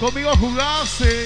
Conmigo jugaste.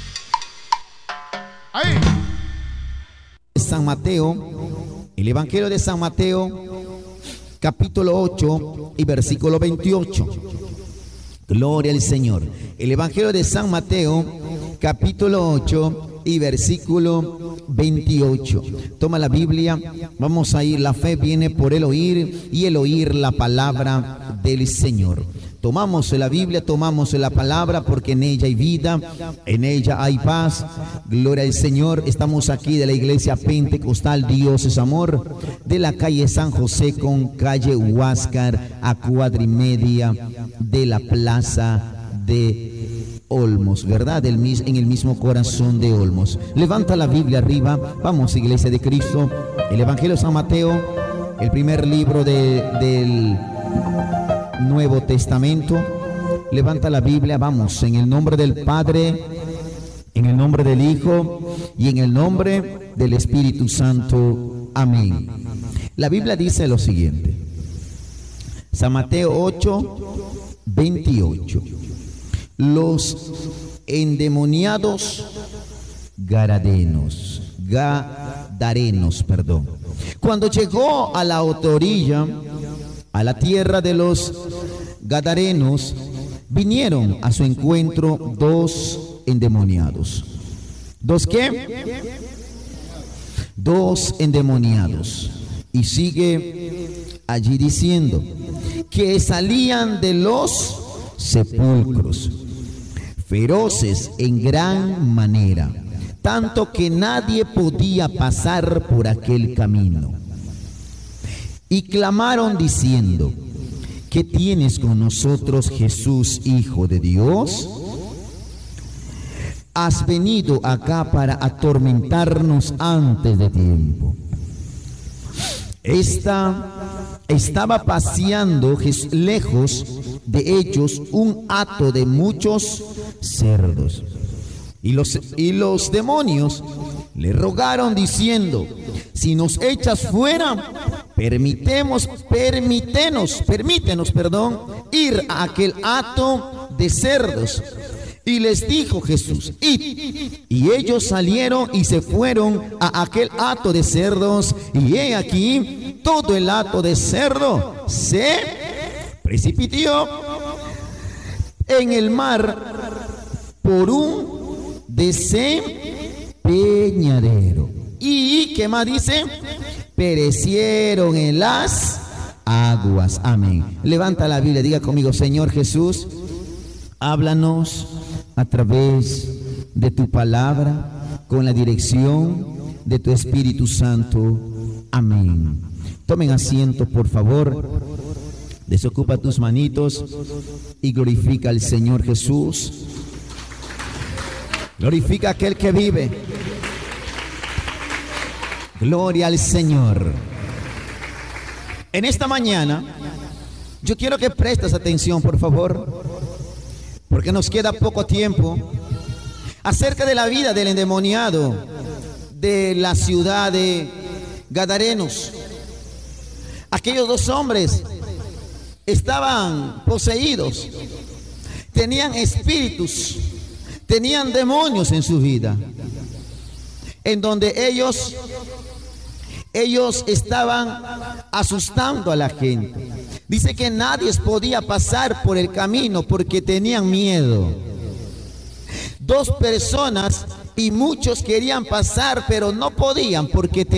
Ahí. San Mateo, el Evangelio de San Mateo, capítulo 8 y versículo 28. Gloria al Señor. El Evangelio de San Mateo, capítulo 8 y versículo 28. Toma la Biblia, vamos a ir. La fe viene por el oír y el oír la palabra del Señor. Tomamos la Biblia, tomamos la palabra, porque en ella hay vida, en ella hay paz. Gloria al Señor. Estamos aquí de la iglesia pentecostal Dios es Amor, de la calle San José con calle Huáscar a cuadra y media de la plaza de Olmos, ¿verdad? En el mismo corazón de Olmos. Levanta la Biblia arriba. Vamos, iglesia de Cristo. El Evangelio de San Mateo, el primer libro del Nuevo Testamento. Levanta la Biblia. Vamos, en el nombre del Padre, en el nombre del Hijo y en el nombre del Espíritu Santo. Amén. La Biblia dice lo siguiente. San Mateo 8, 28. Los endemoniados gadarenos, cuando llegó a la otra orilla, a la tierra de los gadarenos, vinieron a su encuentro dos endemoniados. ¿Dos qué? Dos endemoniados. Y sigue allí diciendo que salían de los sepulcros, feroces en gran manera, tanto que nadie podía pasar por aquel camino. Y clamaron diciendo: ¿qué tienes con nosotros, Jesús, Hijo de Dios? ¿Has venido acá para atormentarnos antes de tiempo? Estaba paseando lejos de ellos un hato de muchos cerdos. Y los demonios le rogaron diciendo: si nos echas fuera, permítenos, ir a aquel hato de cerdos. Y les dijo Jesús: id. Y ellos salieron y se fueron a aquel hato de cerdos, y he aquí todo el hato de cerdo se precipitó en el mar por un despeñadero. Y ¿qué más dice? Perecieron en las aguas. Amén. Levanta la Biblia, diga conmigo: Señor Jesús, háblanos a través de tu palabra, con la dirección de tu Espíritu Santo. Amén. Tomen asiento, por favor. Desocupa tus manitos y glorifica al Señor Jesús. Glorifica a aquel que vive. Gloria al Señor. En esta mañana, yo quiero que prestes atención, por favor, porque nos queda poco tiempo, acerca de la vida del endemoniado de la ciudad de Gadarenos. Aquellos dos hombres estaban poseídos, tenían espíritus, tenían demonios en su vida, en donde ellos estaban asustando a la gente. Dice que nadie podía pasar por el camino porque tenían miedo. Dos personas y muchos querían pasar, pero no podían porque